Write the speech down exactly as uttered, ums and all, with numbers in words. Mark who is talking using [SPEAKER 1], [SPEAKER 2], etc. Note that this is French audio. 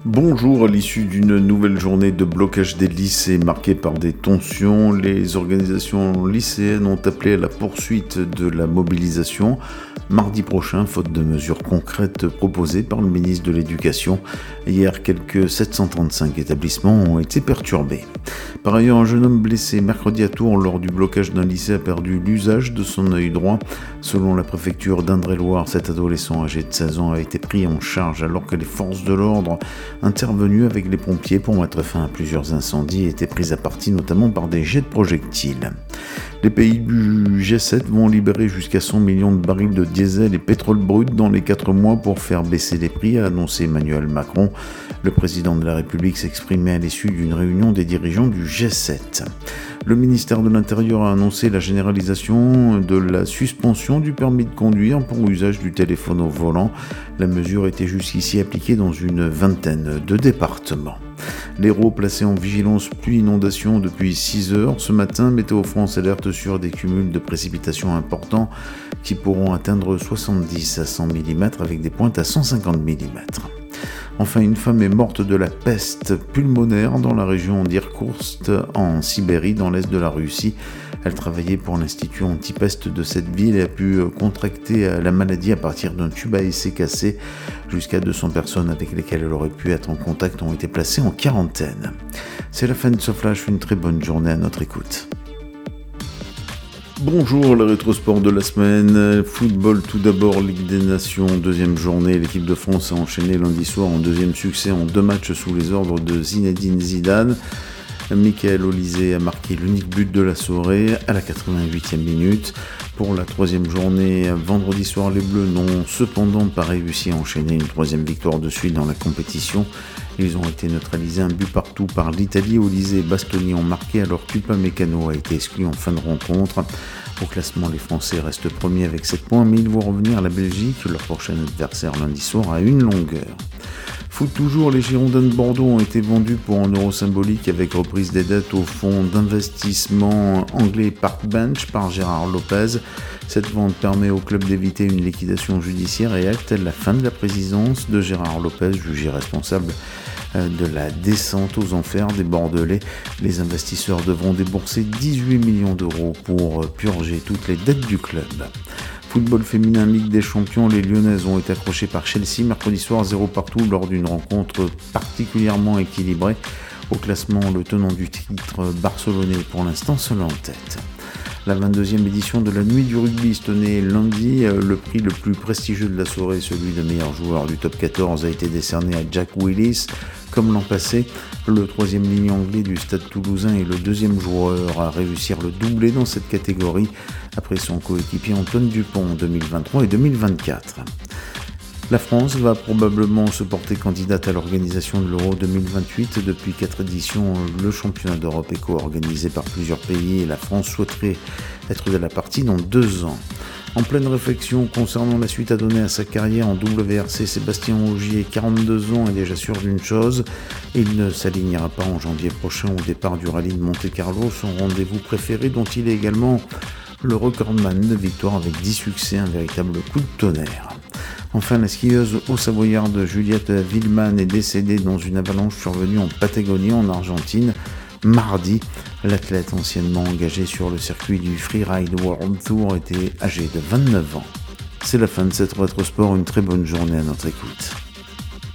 [SPEAKER 1] Bonjour, à l'issue d'une nouvelle journée de blocage des lycées marquée par des tensions, les organisations lycéennes ont appelé à la poursuite de la mobilisation mardi prochain, faute de mesures concrètes proposées par le ministre de l'Éducation. Hier, quelques sept cent trente-cinq établissements ont été perturbés. Par ailleurs, un jeune homme blessé mercredi à Tours lors du blocage d'un lycée a perdu l'usage de son œil droit. Selon la préfecture d'Indre-et-Loire, cet adolescent âgé de seize ans a été pris en charge alors que les forces de l'ordre intervenues avec les pompiers pour mettre fin à plusieurs incendies étaient prises à partie notamment par des jets de projectiles. Les pays du G sept vont libérer jusqu'à cent millions de barils de diesel et pétrole brut dans les quatre mois pour faire baisser les prix, a annoncé Emmanuel Macron. Le président de la République s'exprimait à l'issue d'une réunion des dirigeants du G sept. Le ministère de l'Intérieur a annoncé la généralisation de la suspension du permis de conduire pour usage du téléphone au volant. La mesure était jusqu'ici appliquée dans une vingtaine de départements. L'Hérault placé en vigilance pluie-inondation depuis six heures. Ce matin, Météo France alerte sur des cumuls de précipitations importants qui pourront atteindre soixante-dix à cent millimètres avec des pointes à cent cinquante millimètres. Enfin, une femme est morte de la peste pulmonaire dans la région d'Irkoutsk, en Sibérie, dans l'est de la Russie. Elle travaillait pour l'institut antipeste de cette ville et a pu contracter la maladie à partir d'un tube à essai cassé. Jusqu'à deux cents personnes avec lesquelles elle aurait pu être en contact ont été placées en quarantaine. C'est la fin de ce flash, une très bonne journée à notre écoute. Bonjour, le rétrosport de la semaine. Football tout d'abord, Ligue des Nations, deuxième journée. L'équipe de France a enchaîné lundi soir en deuxième succès en deux matchs sous les ordres de Zinedine Zidane. Michael Olise a marqué l'unique but de la soirée à la quatre-vingt-huitième minute. Pour la troisième journée, vendredi soir, les Bleus n'ont cependant pas réussi à enchaîner une troisième victoire de suite dans la compétition. Ils ont été neutralisés un but partout par l'Italie. Olise et Bastoni ont marqué alors qu'Upamecano a été exclu en fin de rencontre. Au classement, les Français restent premiers avec sept points, mais ils vont revenir à la Belgique, leur prochain adversaire lundi soir, à une longueur. Foot toujours, les Girondins de Bordeaux ont été vendus pour un euro symbolique avec reprise des dettes au fonds d'investissement anglais Park Bench par Gérard Lopez. Cette vente permet au club d'éviter une liquidation judiciaire et acte la fin de la présidence de Gérard Lopez, jugé responsable de la descente aux enfers des Bordelais. Les investisseurs devront débourser dix-huit millions d'euros pour purger toutes les dettes du club. Football féminin, Ligue des Champions, les Lyonnaises ont été accrochées par Chelsea mercredi soir zéro partout lors d'une rencontre particulièrement équilibrée. Au classement, le tenant du titre barcelonais est pour l'instant seul en tête. La vingt-deuxième édition de la Nuit du rugby se tenait lundi. Le prix le plus prestigieux de la soirée, celui de meilleur joueur du top quatorze, a été décerné à Jack Willis. Comme l'an passé, le troisième ligne anglais du Stade Toulousain est le deuxième joueur à réussir le doublé dans cette catégorie, après son coéquipier Antoine Dupont en deux mille vingt-trois et deux mille vingt-quatre. La France va probablement se porter candidate à l'organisation de l'Euro deux mille vingt-huit. Depuis quatre éditions, le championnat d'Europe est co-organisé par plusieurs pays et la France souhaiterait être de la partie dans deux ans. En pleine réflexion concernant la suite à donner à sa carrière en W R C, Sébastien Ogier, quarante-deux ans, est déjà sûr d'une chose, il ne s'alignera pas en janvier prochain au départ du rallye de Monte-Carlo, son rendez-vous préféré dont il est également le recordman de victoires avec dix succès, un véritable coup de tonnerre. Enfin, la skieuse haut-savoyarde Juliette Willeman est décédée dans une avalanche survenue en Patagonie, en Argentine, mardi. L'athlète anciennement engagé sur le circuit du Freeride World Tour était âgé de vingt-neuf ans. C'est la fin de cette rétrosport, une très bonne journée à notre écoute.